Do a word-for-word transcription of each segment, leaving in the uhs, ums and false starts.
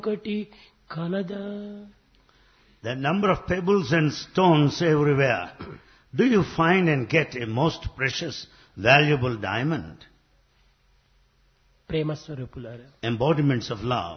ఒకటి కలదా. The number of pebbles and stones everywhere. Do you find and get a most precious, valuable diamond? ప్రేమ స్వరూపులారా, Embodiments of love.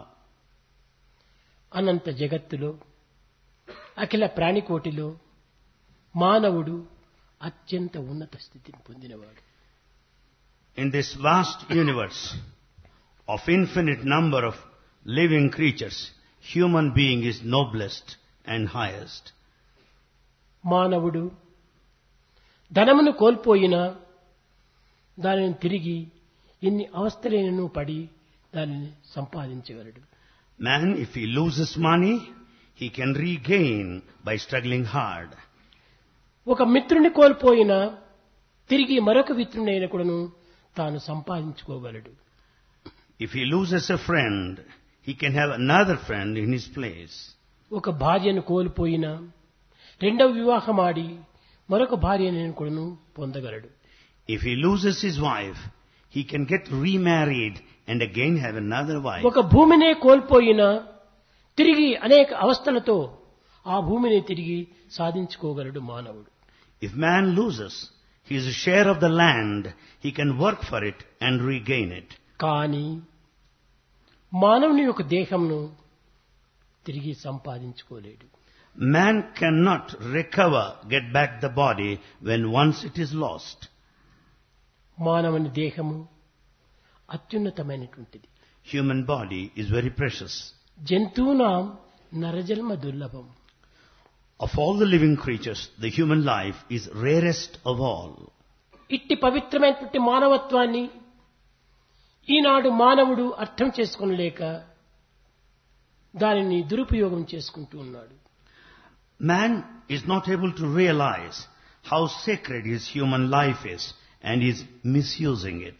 అనంత జగత్తులో అఖిల ప్రాణికోటిలో మానవుడు అత్యంత ఉన్నత స్థితిని పొందినవాడు. In this vast universe of infinite number of living creatures, human being is noblest and highest. మానవుడు ధనమును కోల్పోయినా దానిని తిరిగి ఎన్ని అవస్థలైనను పడి దానిని సంపాదించగలడు. Man, if he loses money, he can regain by struggling hard. ఒక మిత్రుని కోల్పోయినా తిరిగి మరొక మిత్రునైన కూడాను తాను సంపాదించుకోగలడు. If he loses a friend, he can have another friend in his place. ఒక భార్యను కోల్పోయినా రెండవ వివాహం ఆడి మరొక భార్యను కూడాను పొందగలడు. If he loses his wife, he can get remarried and again have another wife. ఒక భూమినే కోల్పోయినా తిరిగి అనేక అవస్థలతో ఆ భూమిని తిరిగి సాధించుకోగలడు మానవుడు. If man loses his share of the land, he can work for it and regain it. కానీ మానవుని యొక్క దేహంను తిరిగి సంపాదించుకోలేడు. Man cannot recover, get back the body when once it is lost. మానవుని దేహము అత్యున్నతమైనటువంటిది. Human body is very precious. జంతువునాం నరజన్మ దుర్లభం. Of all the living creatures, the human life is rarest of all. ఇట్టి పవిత్రమైనటువంటి మానవత్వాన్ని ఈనాడు మానవుడు అర్థం చేసుకోలేక దానిని దురుపయోగం చేసుకుంటూ ఉన్నాడు. Man is not able to realize how sacred his human life is and is misusing it.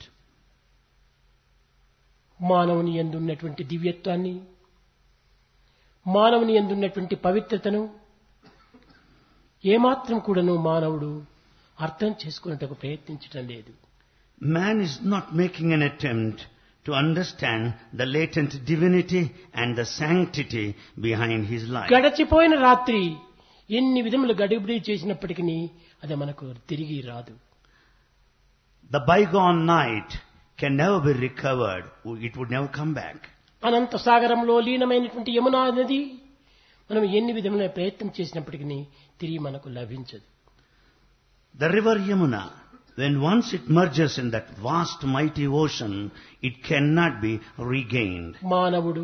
మానవుని యందు ఉన్నటువంటి దివ్యత్వాన్ని, మానవుని యందు ఉన్నటువంటి పవిత్రతను ఏమాత్రం కూడాను మానవుడు అర్థం చేసుకునేందుకు ప్రయత్నించటం లేదు. Man is not making an attempt to understand the latent divinity and the sanctity behind his life. గడచిపోయిన రాత్రి ఎన్ని విధములు గడిబిడి చేసినప్పటికీ అది మనకు తిరిగి రాదు. The bygone night can never be recovered. It would never come back. అనంత సాగరంలో లీనమైనటువంటి యమునా నది మనం ఎన్ని విధముల ప్రయత్నం చేసినప్పటికీ తిరిగి మనకు లభించదు. The river Yamuna, when once it merges in that vast mighty ocean, it cannot be regained. మానవుడు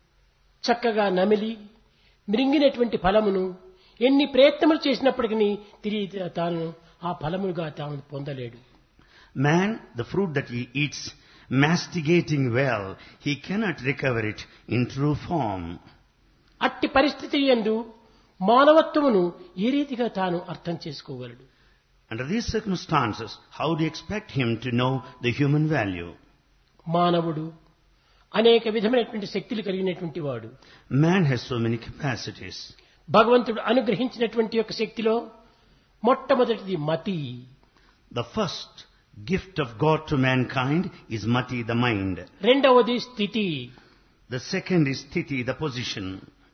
చక్కగా నమిలి మృంగినటువంటి ఫలమును ఎన్ని ప్రయత్నములు చేసినప్పటికీ తిరిగి తాను ఆ ఫలముగా తాను పొందలేడు. Man, the fruit that he eats, masticating well, he cannot recover it in true form. అట్టి పరిస్థితి యందు మానవత్వమును ఏ రీతిగా తాను అర్థం చేసుకోగలడు? Under these circumstances, how do you expect him to know the human value? మానవుడు అనేక విధమైనటువంటి శక్తులు కలిగినటువంటి వాడు. Man has so many capacities. భగవంతుడు అనుగ్రహించినటువంటి యొక్క శక్తిలో మొట్టమొదటిది మతి. The first gift of God to mankind is mati, the mind. రెండవది స్థితి. The second is sthiti, the position.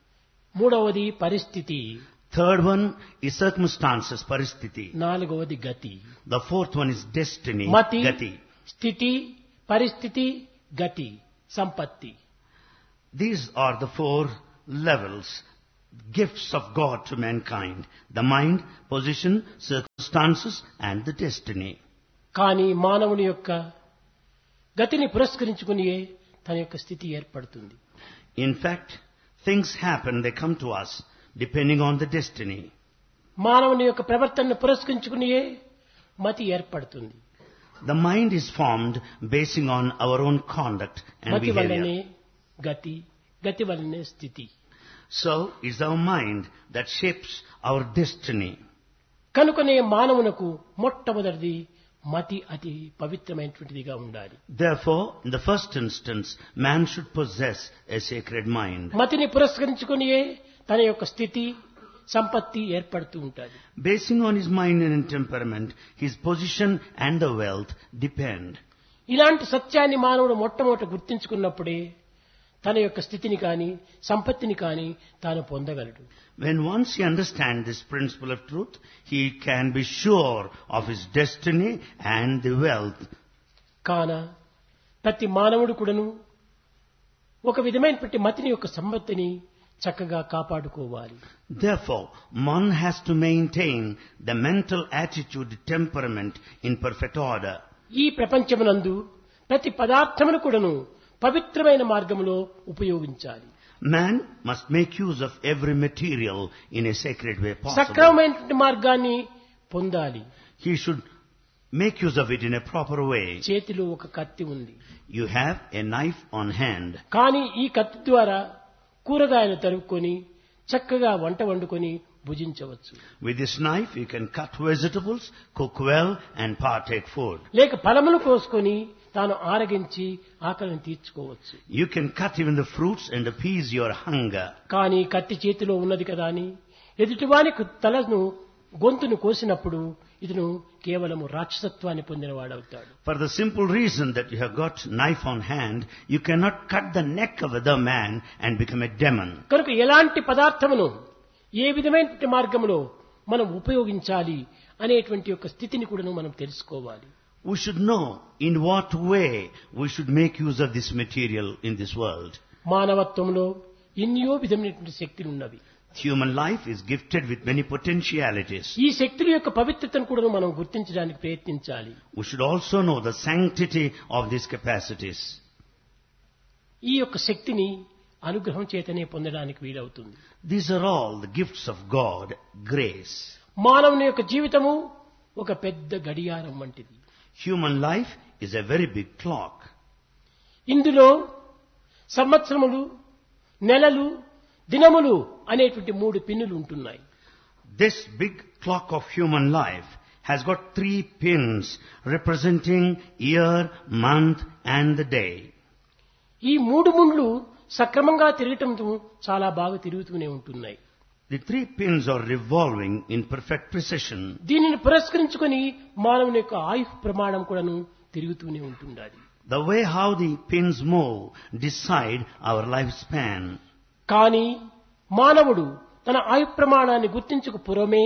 మూడవది పరిస్థితి. Third one is circumstances, paristhiti. నాలుగవది గతి. The fourth one is destiny, మతి, gati. స్థితి, పరిస్థితి, గతి, సంపత్తి. These are the four levels, gifts of God to mankind. The mind, position, circumstances and the destiny. కానీ మానవుని యొక్క గతిని పురస్కరించుకుని తన యొక్క స్థితి ఏర్పడుతుంది. In fact, things happen, they come to us depending on the destiny. మానవుని యొక్క ప్రవర్తనను పురస్కరించుకుని మతి ఏర్పడుతుంది. The mind is formed basing on our own conduct and మతి వల్లనే behavior. గతి, గతి వల్లనే స్థితి. So is our mind that shapes our destiny. కనుకనే మానవునకు మొట్టమొదటిది మతి అతి పవిత్రమైనటువంటిదిగా ఉండాలి. Therefore, in the first instance, man should possess a sacred mind. మతిని పురస్కరించుకుని తన యొక్క స్థితి, సంపత్తి ఏర్పడుతూ ఉంటుంది. Basing on his mind and temperament, his position and the wealth depend. ఇలాంటి సత్యాన్ని మానవుడు మొట్టమొదట గుర్తించుకున్నప్పుడే తన యొక్క స్థితిని కానీ సంపత్తిని కానీ తాను పొందగలడు. When once he understands this principle of truth, he can be sure of his destiny and the wealth. కాన ప్రతి మానవుడు కూడాను ఒక విధమైనటువంటి మతిని యొక్క సంపత్తిని చక్కగా కాపాడుకోవాలి. Therefore, one has to maintain the mental attitude, temperament in perfect order. ఈ ప్రపంచమునందు ప్రతి పదార్థమును కూడాను పవిత్రమైన మార్గంలో ఉపయోగించాలి. Man must make use of every material in a sacred way possible. సక్రమమైనటువంటి మార్గాన్ని పొందాలి. He should make use of it in a proper way. చేతిలో ఒక కత్తి ఉంది. You have a knife on hand. కానీ ఈ కత్తి ద్వారా కూరగాయలు తరుక్కొని చక్కగా వంట వండుకొని భుజించవచ్చు. With this knife you can cut vegetables, cook well and partake food. లేక ఫలములు కోసుకొని తాను ఆరగించి ఆకలిని తీర్చుకోవచ్చు. You can cut even the fruits and appease your hunger. కానీ కత్తి చేతిలో ఉన్నది కదా అని ఎదుటివానికి తలను గొంతును కోసినప్పుడు ఇతను కేవలము రాక్షసత్వాన్ని పొందినవాడవుతాడు. For the simple reason that you have got knife on hand, you cannot cut the neck of other man and become a demon. కనుక ఎలాంటి పదార్థమును ఏ విధమైన మార్గంలో మనం ఉపయోగించాలి అనేటువంటి యొక్క స్థితిని కూడా మనం తెలుసుకోవాలి. We should know in what way we should make use of this material in this world. మానవత్వంలో ఎన్నో విధమైనటువంటి శక్తులు ఉన్నవి. Human life is gifted with many potentialities. ఈ శక్తుల యొక్క పవిత్రతను కూడా మనం గుర్తించడానికి ప్రయత్నించాలి. We should also know the sanctity of these capacities. ఈ యొక్క శక్తిని అనుగ్రహం చేతనే పొందడానికి వీలవుతుంది. These are all the gifts of God, grace. మానవుని యొక్క జీవితము ఒక పెద్ద గడియారం వంటిది. Human life is a very big clock. ఇందులో సంవత్సరములు, నెలలు, దినములు అనేటువంటి మూడు పిన్నులు ఉంటున్నాయి. This big clock of human life has got three pins representing year, month and the day. ఈ మూడు ముండ్లు సక్రమంగా తిరగటంతో చాలా బాగా తిరుగుతూనే ఉంటున్నాయి. The three pins are revolving in perfect precision. దీనిని పురస్కరించుకొని మానవుని యొక్క ఆయుష్ ప్రమాణం కూడాను తిరుగుతూనే ఉంటుండాలి. The way how the pins move decide our lifespan. కానీ మానవుడు తన ఆయుష్ ప్రమాణాన్ని గుర్తించక పురమే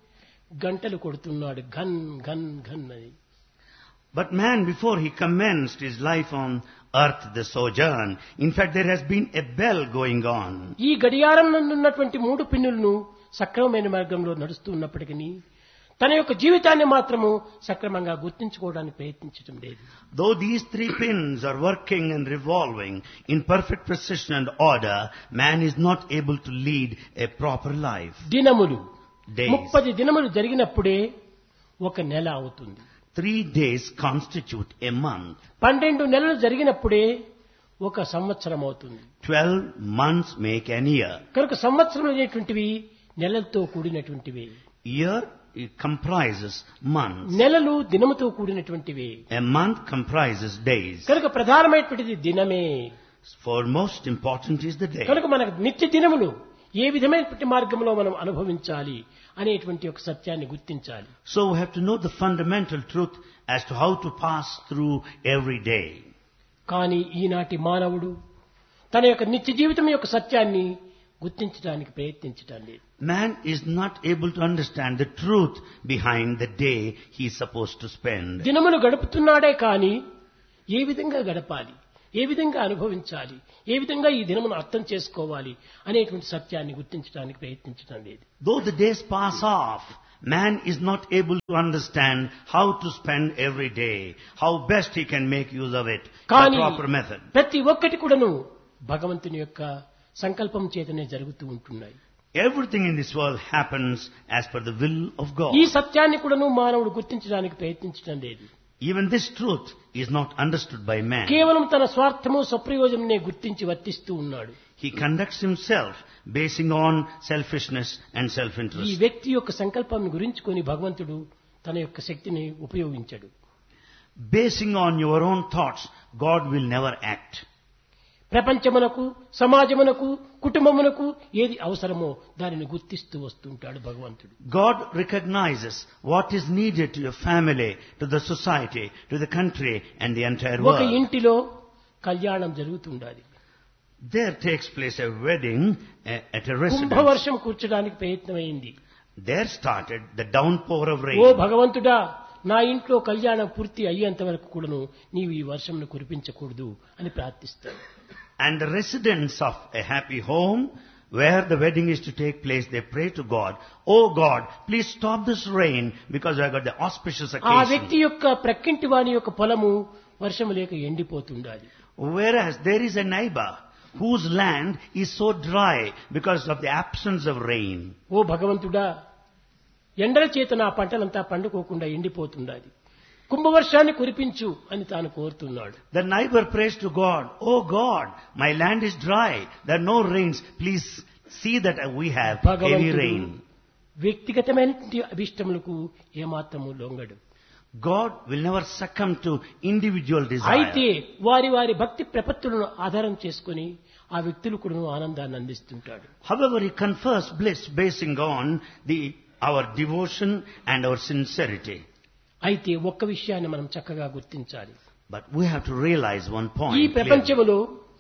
గంటలు కొడుతున్నాడు, ఘన్ ఘన్ ఘన్ అని. But man, before he commenced his life on earth, the sojourn, in fact there has been a bell going on. ఈ గడియారం నందు ఉన్నటువంటి మూడు పిన్నులను సక్రమమైన మార్గంలో నడుస్తూ ఉన్నప్పటికీ తన యొక్క జీవితాన్ని మాత్రము సక్రమంగా గుర్తించుకోవడానికి ప్రయత్నించడం లేదు. Though these three pins are working and revolving in perfect precision and order, man is not able to lead a proper life. దినములు Days. ముప్పది దినములు జరిగినప్పుడే ఒక నెల అవుతుంది. Three days constitute a month. పన్నెండు నెలలు జరిగినప్పుడే ఒక సంవత్సరం అవుతుంది. Twelve months make an year. కనుక సంవత్సరం అనేటువంటివి నెలలతో కూడినటువంటివి. Year it comprises months. నెలలు దినముతో కూడినటువంటివి. A month comprises days. కనుక ప్రధానమైనటువంటిది దినమే. For most important is the day. కనుక మనకు నిత్య దినములు ఏ విధమైనటువంటి మార్గంలో మనం అనుభవించాలి అనేటువంటి ఒక సత్యాన్ని గుర్తించాలి. So we have to know the fundamental truth as to how to pass through every day. కానీ ఈనాటి మానవుడు తన యొక్క నిత్య జీవితం యొక్క సత్యాన్ని గుర్తించడానికి ప్రయత్నించడం లేదు. Man is not able to understand the truth behind the day he is supposed to spend. దినములు గడుపుతున్నాడే కానీ ఏ విధంగా గడపాలి, ఏ విధంగా అనుభవించాలి, ఏ విధంగా ఈ దినమును అర్థం చేసుకోవాలి అనేటువంటి సత్యాన్ని గుర్తించడానికి ప్రయత్నించడం లేదు. Though the days pass off, man is not able to understand how to spend every day, how best he can make use of it, the కానీ proper method. ప్రతి ఒక్కటి కూడాను భగవంతుని యొక్క సంకల్పం చేతనే జరుగుతూ ఉంటున్నాయి. Everything in this world happens as per the will of God. ఈ సత్యాన్ని కూడాను మానవుడు గుర్తించడానికి ప్రయత్నించడం లేదు. Even this truth is not understood by man. కేవలం తన స్వార్థము స్వప్రయోజనమే గుర్తించి వర్తిస్తూ ఉన్నాడు. He conducts himself basing on selfishness and ఈ self-interest. వ్యక్తి యొక్క సంకల్పం గురించుకొని భగవంతుడు తన యొక్క శక్తిని ఉపయోగించాడు. Basing on your own thoughts, God will never act. ప్రపంచమునకు, సమాజమునకు, కుటుంబమునకు ఏది అవసరమో దానిని గుర్తిస్తూ వస్తుంటాడు భగవంతుడు. God recognizes what is needed to your family, to the society, to the country and the entire ఒక world. ఇంటిలో కళ్యాణం జరుగుతుండాలి. There takes place a wedding uh, at a residence. కుంభవర్షం కూర్చడానికి ప్రయత్నమైంది. There started the downpour of rain. ఓ భగవంతుడా, నా ఇంట్లో కళ్యాణం పూర్తి అయ్యేంత వరకు కూడాను నీవు ఈ వర్షంను కురిపించకూడదు అని ప్రార్థిస్తాడు. And the residents of a happy home where the wedding is to take place, they pray to God, "Oh God, please stop this rain because I got the auspicious ఆ occasion." వ్యక్తి యొక్క ప్రక్కింటి వాని యొక్క పొలము వర్షం లేక ఎండిపోతుండాలి. Whereas there is a neighbor whose land is so dry because of the absence of rain. ఓ భగవంతుడా, ఎండల చేత నా పంటలంతా పండుకోకుండా ఎండిపోతుండాలి, కుంభవర్షాన్ని కురిపించు అని తాను కోరుతున్నాడు. The neighbor prays to God, "Oh God, my land is dry, there are no rains, please see that we have heavy భగవంతుడు rain." వ్యక్తిగతమైనటువంటి అభిష్టములకు ఏమాత్రము లొంగడు. God will never succumb to individual అయితే desire. వారి వారి భక్తి ప్రపత్తులను ఆధారం చేసుకుని ఆ వ్యక్తులు కూడా ఆనందాన్ని అందిస్తుంటాడు. However, he confers bliss basing on the our devotion and our sincerity. అయితే ఒక్క విషయాన్ని మనం చక్కగా గుర్తించాలి. But we have to realize one ఈ point clearly. ప్రపంచములో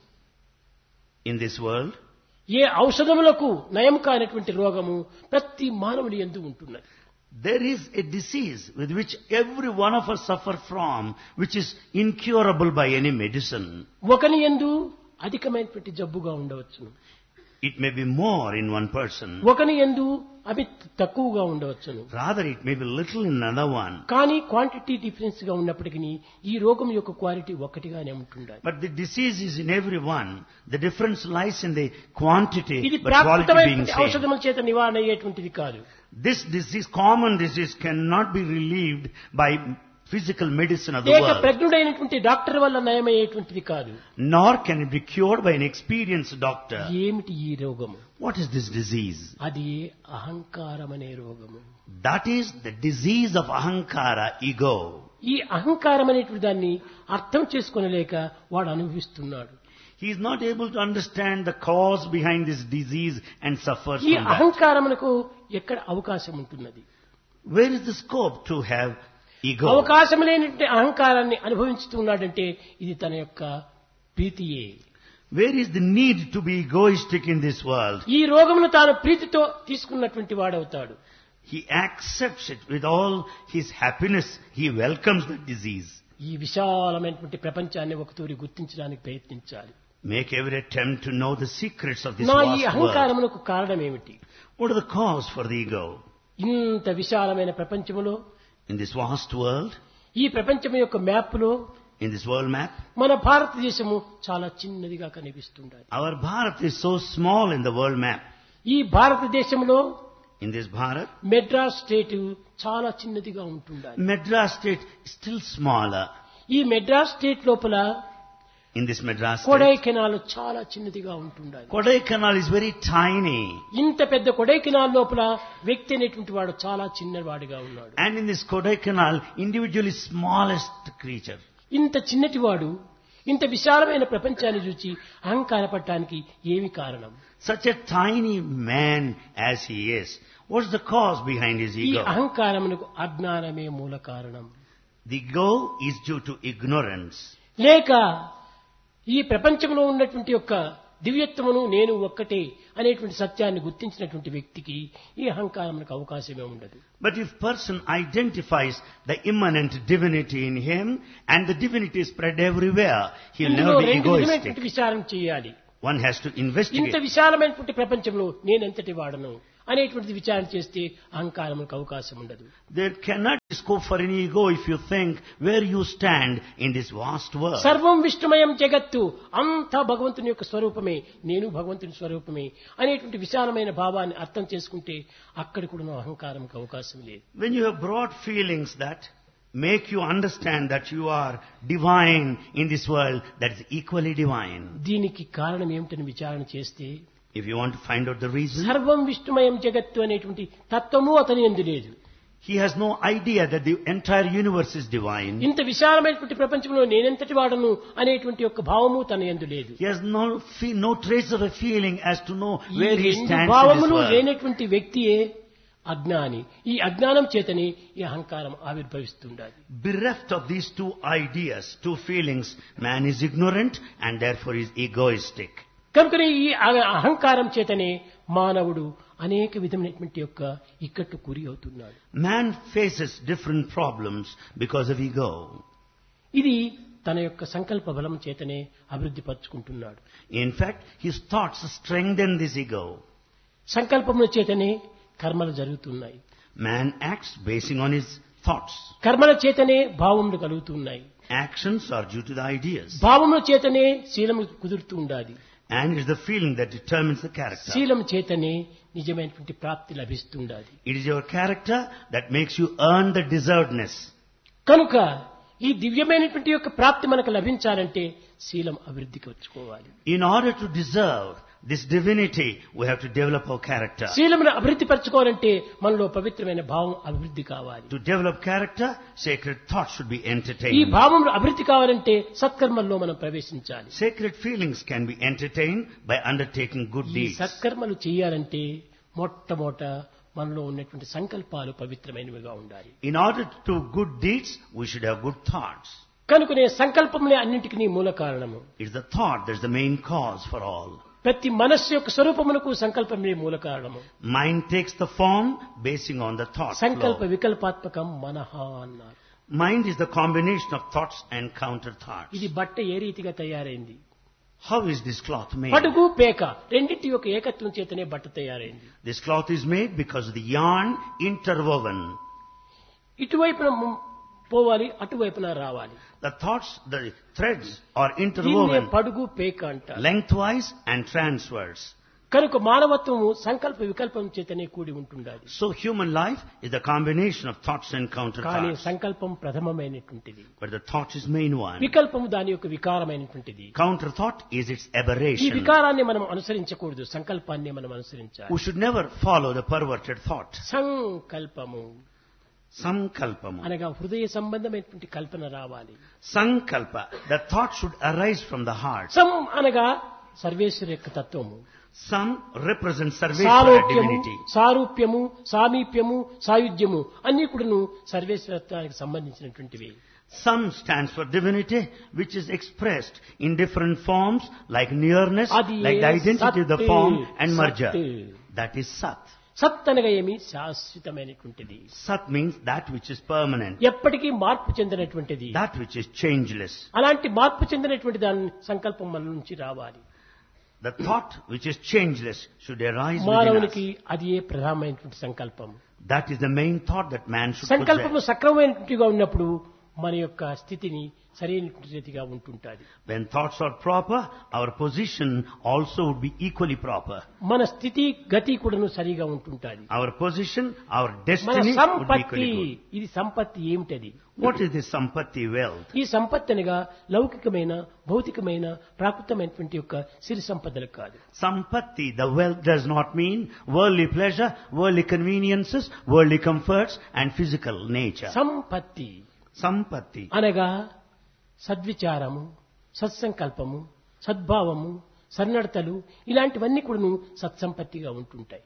In this world, ఏ ఔషధములకు నయం కానటువంటి రోగము ప్రతి మానవుని యందు ఉంటున్నది. there is a disease with which every one of us suffer from, which is incurable by any medicine. ఒకని యందు అధికమైనటువంటి జబ్బుగా ఉండవచ్చును, It may be more in one person. ఒకని యందు అవి తక్కువగా ఉండవచ్చును. Rather, it may be little in another one. కానీ క్వాంటిటీ డిఫరెన్స్ గా ఉన్నప్పటికీ ఈ రోగం యొక్క క్వాలిటీ ఒకటిగానే ఉంటుండాలి. But the disease is in everyone. The difference lies in the quantity, ఇది but quality being ప్రాకృతమైన same. ఔషధముల చేత నివారణ అయ్యేటువంటిది కాదు. This disease, common disease, cannot be relieved by physical medicine of the లేక world. ప్రజ్ఞుడైనటువంటి డాక్టర్ వల్ల నయమయ్యేటువంటిది కాదు. Nor can it be cured by an experienced doctor. ఏమిటి ఈ రోగము? What is this disease? అది అహంకారం అనే రోగము. That is the disease of ahankara, ego. ఈ అహంకారం అనేటువంటి దాన్ని అర్థం చేసుకోనలేక వాడు అనుభవిస్తున్నాడు. He is not able to understand the cause behind this disease and suffers ఈ from that. అహంకారమునకు ఎక్కడ అవకాశం ఉంటున్నది? Where is the scope to have ego? అవకాశం లేనటువంటి అహంకారాన్ని అనుభవించుతున్నాడంటే ఇది తన యొక్క ప్రీతియే. Where is the need to be egoistic in this world? ఈ రోగమును తాను ప్రీతితో తీసుకున్నటువంటి వాడవుతాడు. He accepts it with all his happiness. He welcomes the disease. ఈ విశాలమైనటువంటి ప్రపంచాన్ని ఒకతూరి గుర్తించడానికి ప్రయత్నించాలి. Make every attempt to know the secrets of this నా ఈ vast world. అహంకారమునకు కారణం ఏమిటి? What are the cause for the ego? ఇంత విశాలమైన ప్రపంచములో, In this vast world, ఈ ప్రపంచం యొక్క మ్యాప్లో in this world map, మన భారతదేశము చాలా చిన్నదిగా కనిపిస్తుండాలి. our Bharat is so small in the world map. ఈ భారతదేశంలో In this Bharat, Madras state చాలా చిన్నదిగా ఉంటుండాలి. Madras state is still smaller. ఈ మెడ్రాస్ స్టేట్ లోపల In this Madras state, Kodaikanal చాలా చిన్నదిగా ఉంటుండాలి. Kodaikanal is very tiny. ఇంత పెద్ద కొడైకెనాల్ లోపల వ్యక్తి అనేటువంటి వాడు చాలా చిన్నవాడిగా ఉన్నాడు. And in this Kodaikanal, individual is smallest creature. ఇంత చిన్నటి వాడు ఇంత విశాలమైన ప్రపంచాన్ని చూచి అహంకారపడటానికి ఏమి కారణం? Such a tiny man as he is, what's the cause behind his ఈ ego? అహంకారమునకు అజ్ఞానమే మూల కారణం. The ego is due to ignorance. లేక ఈ ప్రపంచంలో ఉన్నటువంటి యొక్క దివ్యత్వమును నేను ఒక్కటే అనేటువంటి సత్యాన్ని గుర్తించినటువంటి వ్యక్తికి ఈ అహంకారమునకు అవకాశమే ఉండదు. But if person identifies the immanent divinity in him and the divinity is spread everywhere, he'll ఇందులో never be రెండు egoistic. విధమైనటువంటి విచారం చేయాలి. One has to ఇంత investigate. విశాలమైనటువంటి ప్రపంచంలో నేనెంతటి వాడను అనేటువంటిది విచారణ చేస్తే అహంకారములకు అవకాశం ఉండదు. There cannot be scope for any ego if you think where you stand in this vast world. సర్వం విష్ణుమయం జగత్తు, అంతా భగవంతుని యొక్క స్వరూపమే, నేను భగవంతుని స్వరూపమే అనేటువంటి విశాలమైన భావాన్ని అర్థం చేసుకుంటే అక్కడ కూడా అహంకారంకు అవకాశం లేదు. When you have broad feelings that make you understand that you are divine in this world, that is equally divine. దీనికి కారణం ఏమిటని విచారణ చేస్తే If you want to find out the reason, సర్వం విష్ణుమయం జగత్తు అనేటువంటి తత్వము అతని యందు లేదు. he has no idea that the entire universe is divine. ఇంత విశాలమైనటువంటి ప్రపంచంలో నేనెంతటి వాడను అనేటువంటి యొక్క భావము తన యందు లేదు. He has no fe- no trace of a feeling as to know where he ఈ రెండు stands in this భావములు world. లేనటువంటి వ్యక్తియే అజ్ఞాని. ఈ అజ్ఞానం చేతనే ఈ అహంకారం ఆవిర్భవిస్తుండాలి. Bereft of these two ideas, two feelings, man is ignorant and therefore is egoistic. కనుకనే ఈ అహ- అహంకారం చేతనే మానవుడు అనేక విధమైనటువంటి యొక్క ఇక్కట్టు గురి అవుతున్నాడు. Man faces different problems because of ego. ఇది తన యొక్క సంకల్ప బలం చేతనే అభివృద్ధి పరుచుకుంటున్నాడు. In fact, his thoughts strengthen this ego. సంకల్పముల చేతనే కర్మలు జరుగుతున్నాయి. Man acts basing on his thoughts. కర్మల చేతనే భావములు కలుగుతున్నాయి. Actions are due to the ideas. భావముల చేతనే శీలము కుదురుతూ ఉండాలి. And it's the feeling that determines the character. శీలం చేతనే నిజమైనటువంటి ప్రాప్తి లభిస్తుండాలి. It is your character that makes you earn the deservedness. కనుక ఈ దివ్యమైనటువంటి యొక్క ప్రాప్తి మనకు లభించాలంటే శీలం అభివృద్ధికి వచ్చుకోవాలి. In order to deserve this divinity, we have to develop our character. శీలమును అభివృద్ధి పరచుకోవాలంటే మనలో పవిత్రమైన భావం అభివృద్ధి కావాలి. To develop character, sacred thoughts should be ఈ entertained. భావం అభివృద్ధి కావాలంటే సత్కర్మల్లో మనం ప్రవేశించాలి. Sacred feelings can be entertained by undertaking good ఈ deeds. సత్కర్మలు చేయాలంటే మొట్టమొదట మనలో ఉన్నటువంటి సంకల్పాలు పవిత్రమైనవిగా ఉండాలి. In order to do good deeds, we should have good thoughts. కనుకనే సంకల్పములే అన్నింటికి మూల కారణము. It's the thought that's the main cause for all. ప్రతి మనస్సు యొక్క స్వరూపమునకు సంకల్పమే మూల కారణము. Mind takes the form basing on the thought సంకల్ప flow. వికల్పాత్మకం మనః అన్నారు. Mind is the combination of thoughts and counter thoughts. ఇది బట్ట ఏ రీతిగా తయారైంది? How is this cloth made? పడుగు పేక రెండింటి యొక్క ఏకత్వం చేతనే బట్ట తయారైంది. This cloth is made because of the yarn interwoven. ఇటువైపున ము- పోవాలి, అటువైపున రావాలి. The thoughts, the threads are దీన్నే interwoven పడుగు పేక అంటారు. lengthwise and transverse. కనుక మానవత్వము సంకల్ప వికల్పం చేతనే కూడి ఉంటుండాలి. So human life is a combination of thoughts and counter కానీ thoughts. సంకల్పం ప్రథమమైనటువంటిది. But the thought is main one. వికల్పము దాని యొక్క వికారమైనటువంటిది. Counter thought is its ఈ aberration. వికారాన్ని మనం అనుసరించకూడదు, సంకల్పాన్ని మనం అనుసరించాలి. We should never follow the perverted thought. సంకల్పము Sankalpamu. అనగా హృదయ సంబంధమైనటువంటి కల్పన రావాలి. Sankalpa. The thought should arise from the heart. సం అనగా సర్వేశ్వర యొక్క తత్వము. Sam represents Sarveshwara సాలోక్యము, divinity. సారూప్యము, సామీప్యము, సాయుధ్యము అన్ని కూడాను సర్వేశ్వరత్వానికి సంబంధించినటువంటివి. Sam stands for divinity, which is expressed in different forms, like nearness, అది like the identity of the సత్, form and merger. సత్. That is Sat. సత్ అనగా ఏమి? శాశ్వతమైనటువంటిది, Sat means that which is permanent, ఎప్పటికీ మార్పు చెందినటువంటిది. that which is changeless. అలాంటి మార్పు చెందినటువంటి దాని సంకల్పం మన నుంచి రావాలి. The thought which is changeless should arise within మానవునికి us. అది ఏ ప్రధానమైనటువంటి సంకల్పం. That is the main thought that man should సంకల్పము possess. సక్రమమైనట్టుగా ఉన్నప్పుడు మన యొక్క స్థితిని సరైన రీతిగా ఉంటుంటాది. When thoughts are proper, our position also would be equally proper. మన స్థితి గతి కూడాను సరిగా ఉంటుంటాది. Our position, our మన destiny would be సంపత్తి, equally good. ఇది సంపత్తి ఏమిటది? What is this sampatti wealth? ఈ సంపత్తి అనగా లౌకికమైన, భౌతికమైన, ప్రాకృతమైనటువంటి యొక్క సిరి సంపదలు కాదు. Sampatti, the wealth does not mean worldly pleasure, worldly conveniences, worldly comforts and physical nature. సంపత్తి Sampatti. అనగా సద్విచారము, సత్సంకల్పము, సద్భావము, సన్నడతలు ఇలాంటివన్నీ కూడాను సత్సంపత్తిగా ఉంటుంటాయి.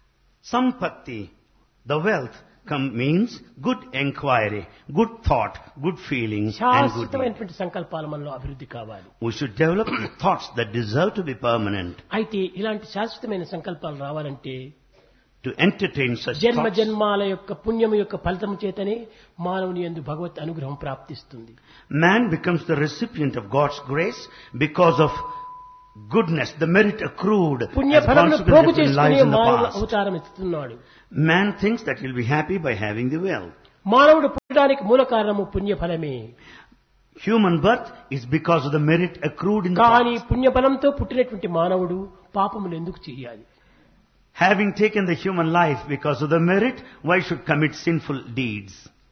Sampatti, the wealth come, means good enquiry, good thought, good feeling and good deed. శాశ్వతమైనటువంటి సంకల్పాలు మనలో అభివృద్ధి కావాలి. We should develop the thoughts that deserve to be permanent. అయితే ఇలాంటి శాశ్వతమైన సంకల్పాలు రావాలంటే To entertain such జన్మ thoughts, జన్మాల యొక్క పుణ్యము యొక్క ఫలితము చేతనే మానవుని యందు భగవత్ అనుగ్రహం ప్రాప్తిస్తుంది. man becomes the recipient of God's grace because of goodness, the merit accrued పుణ్య as ఫలమును consequence ప్రోగు of his చేసుకునే lives in the మానవుడు past. అవతారం ఎత్తుతున్నాడు. Man thinks that he'll be happy by having the wealth. మానవుడు పుట్టడానికి మూల కారణము పుణ్య ఫలమే. Human birth is because of the merit accrued in the కానీ past. పుణ్య ఫలంతో పుట్టినటువంటి మానవుడు పాపములు ఎందుకు చేయాలి? Having taken the human life because of the merit, why should commit sinful deeds?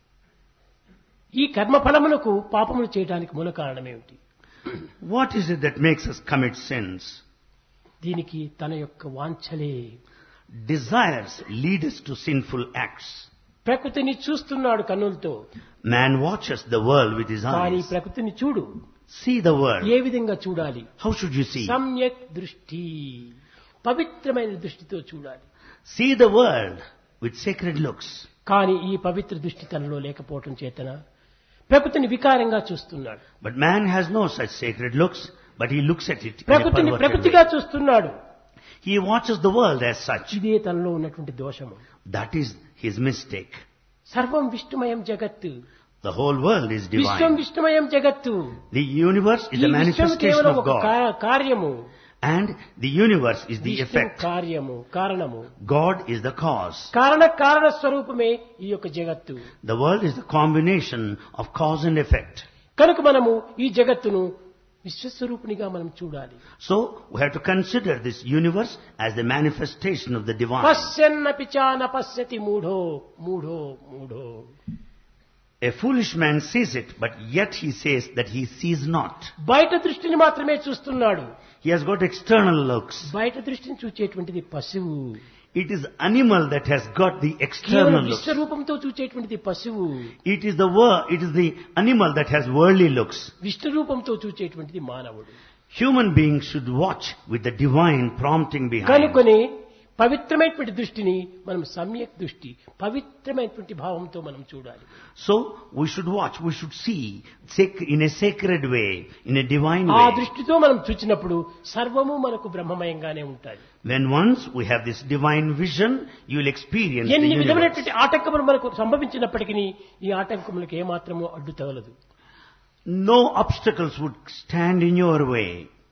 ఈ కర్మ ఫలములకు పాపములు చేయడానికి మూల కారణం ఏమిటి? What is it that makes us commit sins? దీనికి తన యొక్క వాంఛలే. Desires lead us to sinful acts. ప్రకృతిని చూస్తున్నాడు కన్నులతో, Man watches the world with his కానీ eyes. ప్రకృతిని చూడు. See the world. ఏ విధంగా చూడాలి? How should you see? సమ్యక్ దృష్టి, పవిత్రమైన దృష్టితో చూడాలి. See the world with sacred looks. కానీ ఈ పవిత్ర దృష్టి తనలో లేకపోవటం చేతన ప్రకృతిని వికారంగా చూస్తున్నాడు. But man has no such sacred looks but he looks at it in a ప్రకృతిని perverted ప్రకృతిగా way. చూస్తున్నాడు. He watches the world as such. ఇదే తనలో ఉన్నటువంటి దోషము. That is his mistake. సర్వం విష్ణుమయం జగత్తు. The whole world is Vishwam divine. విష్ణుమయం జగత్తు. The universe is ఈ the విశ్వం manifestation కేవలం of ఒక God. కా- కార్యము. And the universe is the విష్ణువు effect. కార్యము, కారణము. God is the cause. కారణ కారణ స్వరూపమే ఈ యొక్క జగత్తు. The world is the combination of cause and effect. కనుక మనము ఈ జగత్తును విశ్వస్వరూపునిగా మనం చూడాలి. So we have to consider this universe as the manifestation of the divine. పశ్యన్నపి చ న పశ్యతి మూఢో మూఢో మూఢో. A foolish man sees it, but yet he says that he sees not. బయట దృష్టిని మాత్రమే చూస్తున్నాడు. He has got external looks. బయట దృష్టిని చూచేటువంటిది పశువు. It is animal that has got the కేవలం external looks. విశ్వరూపంతో చూచేటువంటిది పశువు. It is the wor- it is the animal that has worldly looks. Vishnu రూపంతో చూచేటువంటిది మానవుడు. Human beings should watch with the divine prompting behind. కనుకొని పవిత్రమైనటువంటి దృష్టిని మనం సమ్యక్ దృష్టి, పవిత్రమైనటువంటి భావంతో మనం చూడాలి. So we should watch, we should see sac- in a sacred way, in a divine ఆ way. దృష్టితో మనం చూచినప్పుడు సర్వము మనకు బ్రహ్మమయంగానే ఉంటాయి. When once we have this divine vision, you will experience the ఎన్ని universe. విధమైనటువంటి ఆటంకములు మనకు సంభవించినప్పటికీ ఈ ఆటంకములకు ఏమాత్రమూ అడ్డు తగలదు. No obstacles would stand in your way.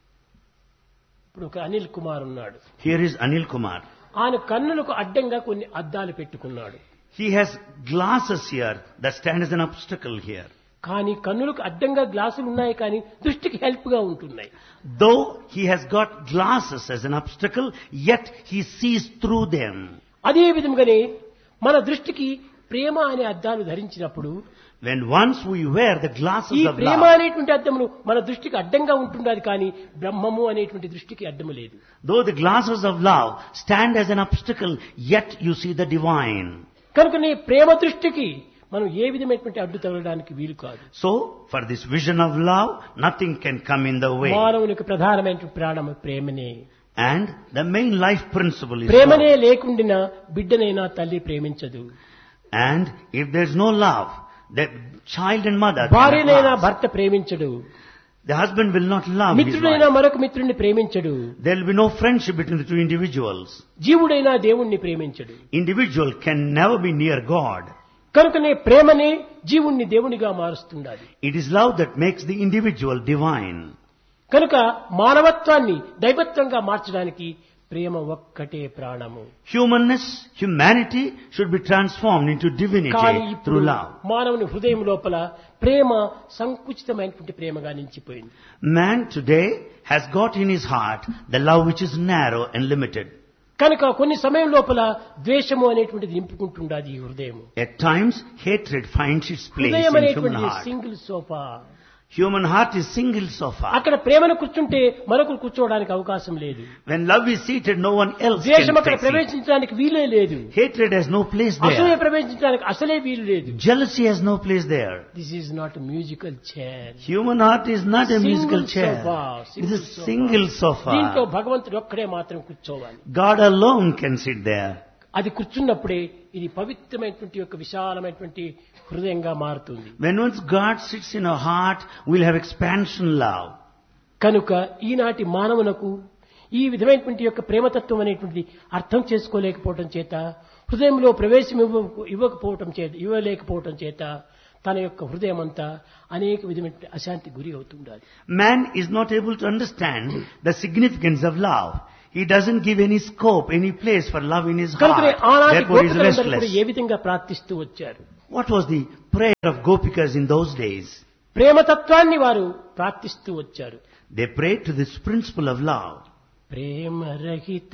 ఇప్పుడు ఒక అనిల్ కుమార్ ఉన్నాడు. Here is Anil Kumar. ఆయన కన్నులకు అడ్డంగా కొన్ని అద్దాలు పెట్టుకున్నాడు. He has glasses here that stand as an obstacle here. కానీ కన్నులకు అడ్డంగా గ్లాసులు ఉన్నాయి, కానీ దృష్టికి హెల్ప్ గా ఉంటున్నాయి. Though he has got glasses as an obstacle, yet he sees through them. అదే విధంగానే మన దృష్టికి ప్రేమ అనే అద్దాలు ధరించినప్పుడు When once we wear the ఈ glasses of ప్రేమ love, అనేటువంటి అద్దములు మన దృష్టికి అడ్డంగా ఉంటుండాలి, కానీ బ్రహ్మము అనేటువంటి దృష్టికి అడ్డము లేదు. though the glasses of love stand as an obstacle, yet you see the divine. కనుక నీ ప్రేమ దృష్టికి మనం ఏ విధమైనటువంటి అడ్డు తగలడానికి వీలు కాదు. So, for this vision of love, nothing can come in the way. మానవునికి ప్రధానమైన ప్రాణము ప్రేమనే. And the main life principle is ప్రేమనే love. లేకుండినా బిడ్డనైనా తల్లి ప్రేమించదు. And if there's no love, the child and mother cannot భార్యనైనా love. భర్త ప్రేమించడు. The husband will not love his మిత్రుడైనా wife. మరొక మిత్రుడిని ప్రేమించడు. There will be no friendship between the two individuals. జీవుడైనా దేవుణ్ణి ప్రేమించడు. Individual can never be near God. కనుకనే ప్రేమనే జీవుణ్ణి దేవునిగా మారుస్తుండాలి. It is love that makes the individual divine. కనుక మానవత్వాన్ని దైవత్వంగా మార్చడానికి ప్రేమ ఒక్కటే ప్రాణము. Humanness, humanity should be transformed into కానీ divinity ఇప్పుడు through love. మానవుని హృదయం లోపల ప్రేమ సంకుచితమైనటువంటి ప్రేమగా నిలిచిపోయింది. Man today has got in his heart the love which is narrow and limited. కనుక కొన్ని సమయం లోపల ద్వేషము అనేటువంటిది నింపుకుంటుండాది ఈ హృదయం. At times, hatred finds its place హృదయం in human అనేటువంటి heart. Single sofa. Human heart is single sofa. అక్కడ ప్రేమను కూర్చుంటే మరొకరు కూర్చోవడానికి అవకాశం లేదు. When love is seated, no one else ద్వేషం can అక్కడ take it. ప్రవేశించడానికి వీలే లేదు. Hatred has no place అసలే there. ప్రవేశించడానికి అసలే వీలు లేదు. Jealousy has no place there. This is not musical chair. Human heart is not a Single musical chair. sofa, It is single a sofa. single దీంట్లో sofa. భగవంతుడు ఒక్కడే మాత్రం కూర్చోవాలి. God alone can sit there. అది కూర్చున్నప్పుడే ఇది పవిత్రమైనటువంటి యొక్క విశాలమైనటువంటి హృదయంగా మారుతుంది. When once God sits in our heart, we'll have expansion love. కనుక ఈనాటి మానవునకు ఈ విధమైనటువంటి యొక్క ప్రేమతత్వం అనేటువంటిది అర్థం చేసుకోలేకపోవటం చేత, హృదయంలో ప్రవేశం ఇవ్వ ఇవ్వకపోవటం చేత ఇవ్వలేకపోవటం చేత తన యొక్క హృదయం అంతా అనేక విధమైన అశాంతి గురి అవుతుండాలి. Man is not able to understand the significance of love. He doesn't give any scope, any place for love in his కనుకనే heart. ఆనాటి Therefore he is గోపికలందరూ కూడా restless. ఏ విధంగా ప్రార్థిస్తూ వచ్చారు? What was the prayer of Gopikas in those days? ప్రేమతత్వాన్ని వారు ప్రార్థిస్తూ వచ్చారు. They prayed to this principle of love. ప్రేమ రహిత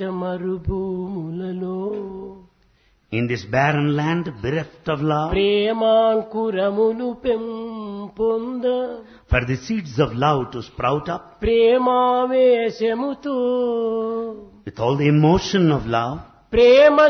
మరుభూములలో In this barren land, bereft of love, ప్రేమాంకురములు పెంపొంద for the seeds of love to sprout up, ప్రేమావేశముతో with all the emotion of love, Prema